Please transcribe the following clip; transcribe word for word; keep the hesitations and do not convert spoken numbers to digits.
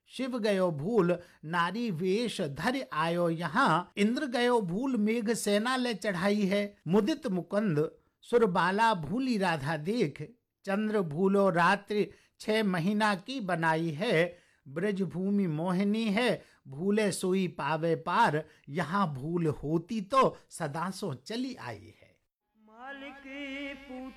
शिव गयो भूल नारी वेश धर आयो यहाँ, इंद्र गयो भूल मेघ सेना ले चढ़ाई है, मुदित मुकुंद सुरबाला भूली राधा देख, चंद्र भूलो रात्रि छह महीना की बनाई है, ब्रज भूमि मोहिनी है भूले सोई पावे पार, यहाँ भूल होती तो सदा सो चली आई है। मालिक पूछ